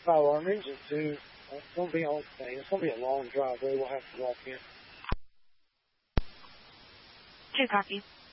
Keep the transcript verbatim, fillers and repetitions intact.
Five Armies at two. It's going to be on thing. It's going to be a long driveway. We'll have to walk in. Two copy.